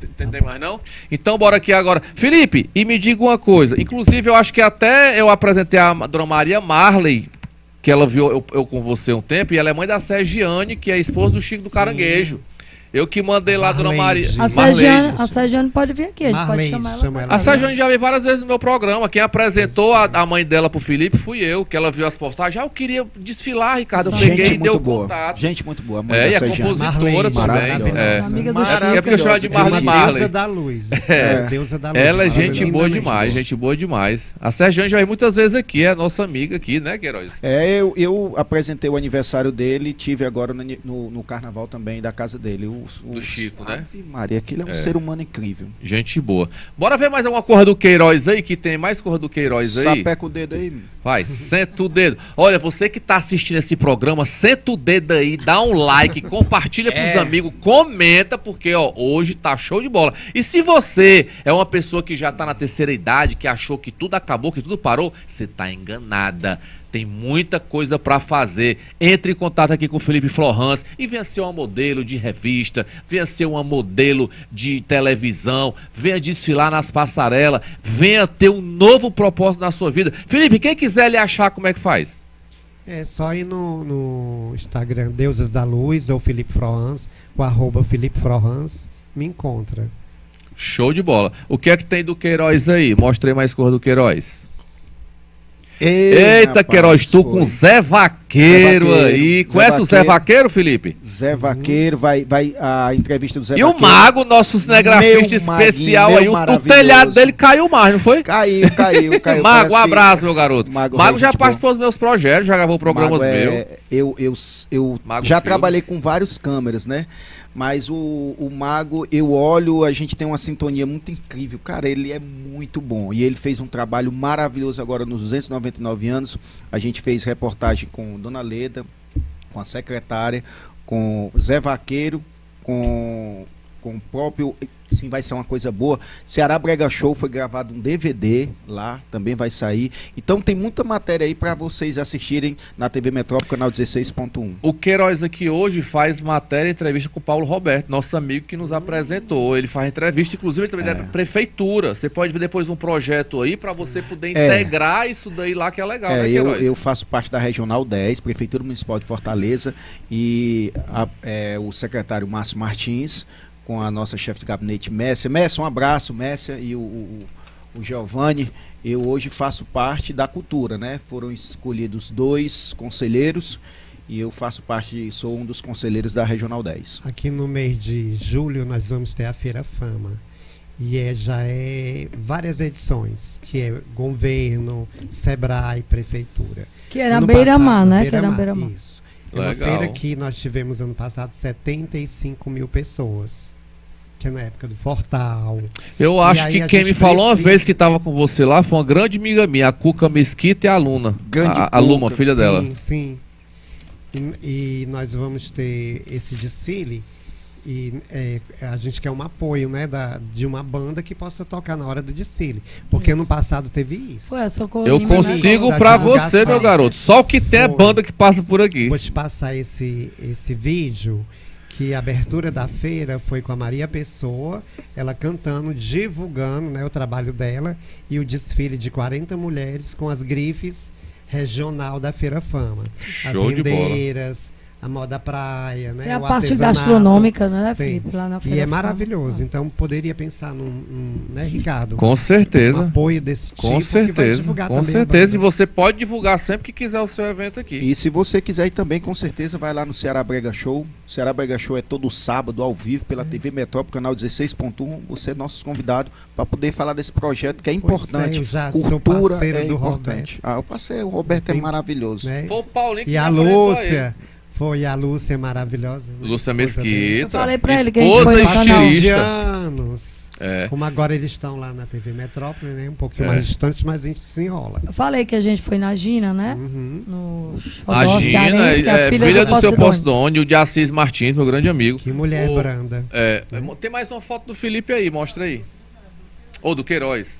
Tem mais não? Então bora aqui agora. Felipe, e me diga uma coisa. Inclusive, eu acho que até eu apresentei a Dona Maria Marley, que ela viu eu com você um tempo, e ela é mãe da Sergiane, que é a esposa do Chico do Caranguejo. Eu que mandei lá a Dona Maria. A Sergiane pode vir aqui, a gente pode chamar ela. A Sergiane já veio várias vezes no meu programa. Quem apresentou a mãe dela pro Felipe fui eu, que ela viu as postagens. Eu queria desfilar, Ricardo. Eu peguei e deu contato. Gente muito boa. Mãe da Sergiane. Compositora também. Amiga do Chico. É porque eu chamo de Marley. Deusa da luz. Deusa da luz. Ela é gente boa demais, gente boa demais. A Sergiane já veio muitas vezes aqui, é nossa amiga aqui, né, Queiroz? Eu apresentei o aniversário dele, tive agora no carnaval também da casa dele. Do Chico, né? Maria, aquele é um ser humano incrível. Gente boa. Bora ver mais alguma coisa do Queiroz aí, que tem mais coisa do Queiroz aí? Sapeca o dedo aí. Vai, senta o dedo. Olha, você que tá assistindo esse programa, senta o dedo aí, dá um like, compartilha pros amigos, comenta, porque ó, hoje tá show de bola. E se você é uma pessoa que já tá na terceira idade, que achou que tudo acabou, que tudo parou, você tá enganada. Tem muita coisa para fazer. Entre em contato aqui com o Felipe Florence e venha ser uma modelo de revista, venha ser uma modelo de televisão, venha desfilar nas passarelas, venha ter um novo propósito na sua vida. Felipe, quem quiser lhe achar, como é que faz? É só ir no Instagram Deusas da Luz ou Felipe Florence, o @Felipe Florence, me encontra. Show de bola. O que é que tem do Queiroz aí? Mostra aí mais cor do Queiroz. Eita, rapaz, Queiroz, tu com Zé Vaqueiro aí. Conhece o Zé Vaqueiro, Felipe? Zé Vaqueiro, vai a entrevista do Zé Grafista. Vaqueiro. E o Mago, nosso cinegrafista especial aí, o telhado dele caiu mais, não foi? Caiu. Mago, um abraço, meu garoto. Mago já participou dos meus projetos, já gravou programas meus. Eu já trabalhei com várias câmeras, né? Mas o Mago, eu olho, a gente tem uma sintonia muito incrível. Cara, ele é muito bom. E ele fez um trabalho maravilhoso agora nos 299 anos. A gente fez reportagem com Dona Leda, com a secretária, com Zé Vaqueiro, com o próprio... Sim, vai ser uma coisa boa. Ceará Brega Show foi gravado um DVD lá, também vai sair. Então tem muita matéria aí para vocês assistirem na TV Metrópole, canal 16.1. O Queiroz aqui hoje faz matéria e entrevista com o Paulo Roberto, nosso amigo que nos apresentou. Ele faz entrevista, inclusive ele também é da prefeitura. Você pode ver depois um projeto aí para você poder integrar isso daí lá, que é legal, né, Queiroz? Eu faço parte da Regional 10, Prefeitura Municipal de Fortaleza, e o secretário Márcio Martins, com a nossa chefe de gabinete, Messia. Messia, um abraço, Messia, e o Giovanni. Eu hoje faço parte da cultura, né? Foram escolhidos 2 conselheiros e eu faço parte, sou um dos conselheiros da Regional 10. Aqui no mês de julho nós vamos ter a Feira Fama. E já é várias edições, que é governo, Sebrae, prefeitura. Que era Beira-Mar, né? Que era Beira-Mar. Isso. É uma feira que nós tivemos ano passado 75 mil pessoas. Que é na época do Fortal. Eu acho que quem me falou uma vez que estava com você lá foi uma grande amiga minha, a Cuca Mesquita e a Luna. A Luma, filha dela. Sim. E nós vamos ter esse desfile. E a gente quer um apoio, né, de uma banda que possa tocar na hora do desfile. Porque ano passado teve isso. Eu consigo pra você, meu garoto. Só o que tem é banda que passa por aqui. Vou te passar esse vídeo, que a abertura da feira foi com a Maria Pessoa, ela cantando, divulgando, né, o trabalho dela, e o desfile de 40 mulheres com as grifes regional da Feira Fama. Show as rendeiras, a moda praia, né? É a parte gastronômica, né, Felipe? Lá na Feira. E é maravilhoso. Então poderia pensar né, Ricardo? Com certeza. Um apoio desse tipo. Com certeza. Com certeza. E você pode divulgar sempre que quiser o seu evento aqui. E se você quiser ir também, com certeza, vai lá no Ceará Brega Show. O Ceará Brega Show é todo sábado, ao vivo, pela TV Metrópole, canal 16.1. Você é nosso convidado para poder falar desse projeto que é importante. Eu já sou parceiro do importante. Roberto. O Roberto é maravilhoso. Né? Foi o Paulinho que e a Lúcia. Foi a Lúcia maravilhosa. Né? Lúcia Mesquita. Eu falei pra ele que a gente foi estilista. Anos. Como agora eles estão lá na TV Metrópole, né? Um pouquinho mais distante, mas a gente se enrola. Eu falei que a gente foi na Gina, né? A Gina é filha do seu Posidônio, o de Assis Martins, meu grande amigo. Que mulher branda. Tem mais uma foto do Felipe aí, mostra aí. Ou do Queiroz.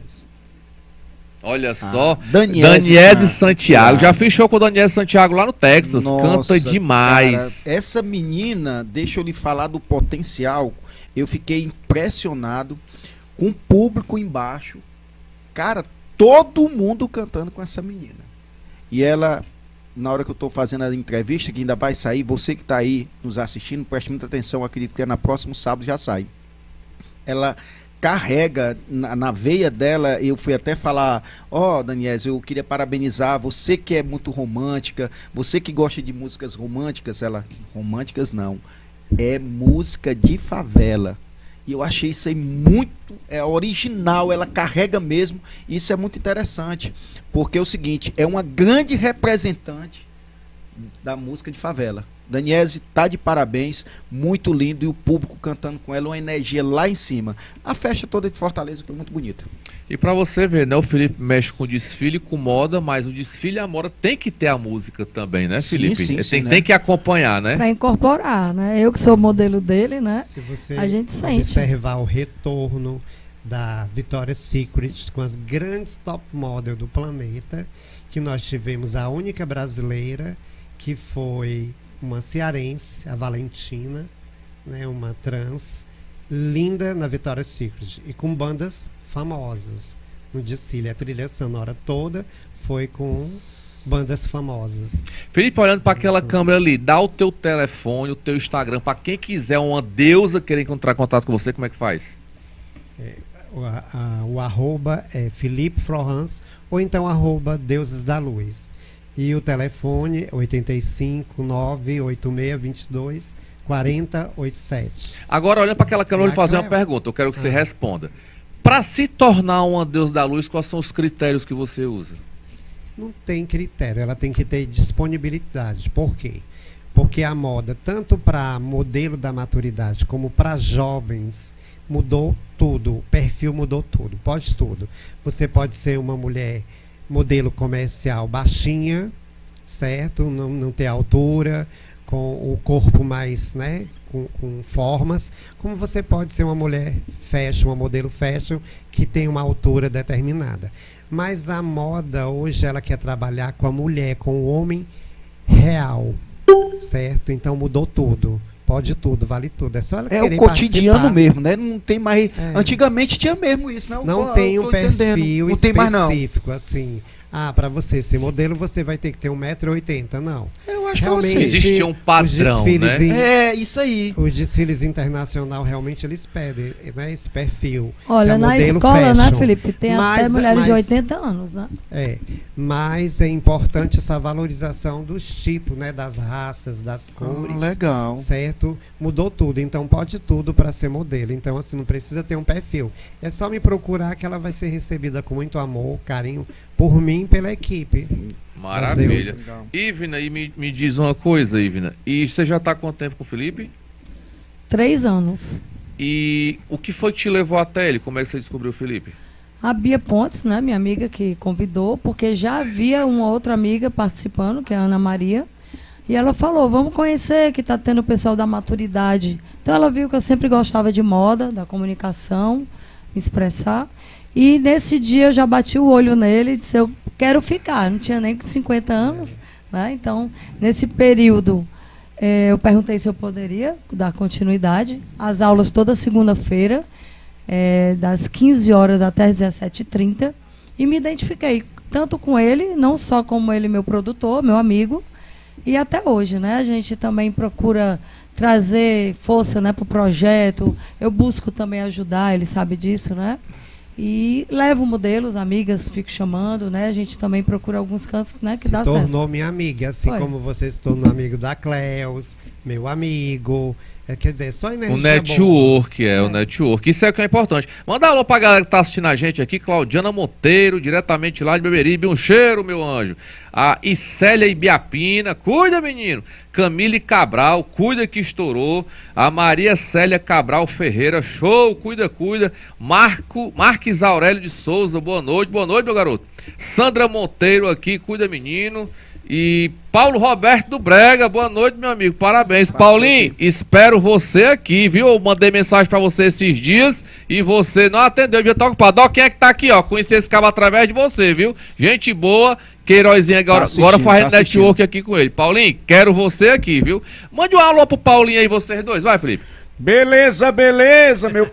Olha só, Daniese Santiago. Já fiz show com o Daniese Santiago lá no Texas. Nossa, canta demais. Cara, essa menina, deixa eu lhe falar do potencial. eu fiquei impressionado com o público embaixo. Cara, todo mundo cantando com essa menina. E ela, na hora que eu estou fazendo a entrevista, que ainda vai sair, você que está aí nos assistindo, preste muita atenção, acredito que é na próximo sábado já sai. Ela carrega na veia dela, eu fui até falar, Daniese, eu queria parabenizar você que é muito romântica, você que gosta de músicas românticas. Ela, românticas não, é música de favela. E eu achei isso aí muito original, ela carrega mesmo, isso é muito interessante, porque é o seguinte, é uma grande representante da música de favela. Daniese tá de parabéns, muito lindo, e o público cantando com ela, uma energia lá em cima. A festa toda de Fortaleza foi muito bonita. E pra você ver, né, o Felipe mexe com desfile, com moda, mas o desfile e a moda tem que ter a música também, né, Felipe? Sim, tem que acompanhar, né? Pra incorporar, né? Eu que sou modelo dele, né? Se você a gente sente. observar o retorno da Victoria's Secret com as grandes top model do planeta, que nós tivemos a única brasileira, que foi uma cearense, a Valentina, né, uma trans, linda na Victoria's Secret, e com bandas famosas no desfile. A trilha sonora toda foi com bandas famosas. Felipe, olhando para aquela câmera ali, dá o teu telefone, o teu Instagram, para quem quiser uma deusa querer encontrar contato com você, como é que faz? O arroba é Felipe Florence, ou então arroba Deuses da Luz. E o telefone 859-8622-4087. Agora, olhando para aquela câmera, eu vou lhe fazer uma pergunta. Eu quero que você responda. Para se tornar uma deusa da luz, quais são os critérios que você usa? Não tem critério, ela tem que ter disponibilidade. Por quê? Porque a moda, tanto para modelo da maturidade como para jovens, mudou tudo. O perfil mudou tudo. Pode tudo. Você pode ser uma mulher modelo comercial baixinha, certo? Não ter altura, com o corpo mais, né, com formas, como você pode ser uma mulher fashion, uma modelo fashion, que tem uma altura determinada. Mas a moda hoje, ela quer trabalhar com a mulher, com o homem real, certo? Então mudou tudo. Pode tudo, vale tudo. É só ela querer o cotidiano participar. mesmo, né? Não tem mais. Antigamente tinha mesmo isso, né? Não tem um perfil não tem mais, não. específico, assim. Para você ser modelo, você vai ter que ter 1,80 m, não. Eu acho realmente, que existe um padrão, né? Isso aí. Os desfiles internacionais, realmente, eles pedem, né, esse perfil. Olha, na escola, fashion, né, Felipe, tem até mulheres de 80 anos, né? Mas é importante essa valorização dos tipos, né, das raças, das cores. Legal. Certo? Mudou tudo, então pode tudo para ser modelo. Então, assim, não precisa ter um perfil. É só me procurar que ela vai ser recebida com muito amor, carinho, por mim e pela equipe. Maravilha. Ivna, e me diz uma coisa, Ivna. E você já está há quanto tempo com o Felipe? 3 anos. E o que foi que te levou até ele? Como é que você descobriu o Felipe? A Bia Pontes, né, minha amiga, que convidou, porque já havia uma outra amiga participando, que é a Ana Maria. E ela falou, vamos conhecer, que está tendo o pessoal da maturidade. Então ela viu que eu sempre gostava de moda, da comunicação, me expressar. E nesse dia eu já bati o olho nele e disse, eu quero ficar. Não tinha nem 50 anos, né? Então, nesse período, eu perguntei se eu poderia dar continuidade. As aulas toda segunda-feira, das 15 horas até as 17h30. E me identifiquei tanto com ele, não só como ele, meu produtor, meu amigo, e até hoje, né? A gente também procura trazer força, né, para o projeto. Eu busco também ajudar, ele sabe disso, né? E levo modelos, amigas, fico chamando, né? A gente também procura alguns cantos, né, que dá certo. Se tornou minha amiga, assim como você se tornou amigo da Cleus, meu amigo. Quer dizer, só energia. O network, o network. Isso é o que é importante. Manda um alô pra galera que tá assistindo a gente aqui. Claudiana Monteiro, diretamente lá de Beberibe. Um cheiro, meu anjo. A Iscélia Ibiapina, cuida, menino. Camille Cabral, cuida que estourou. A Maria Célia Cabral Ferreira, show, cuida. Marques Aurélio de Souza, boa noite, meu garoto. Sandra Monteiro aqui, cuida, menino. E Paulo Roberto do Brega, boa noite, meu amigo, parabéns. Paulinho, espero você aqui, viu? Eu mandei mensagem pra você esses dias e você não atendeu, devia estar ocupado. Ó, quem é que tá aqui, ó? Conheci esse cabo através de você, viu? Gente boa, Queirozinho agora fazendo network aqui com ele. Paulinho, quero você aqui, viu? Mande um alô pro Paulinho aí, vocês dois, vai, Felipe. Beleza, beleza, meu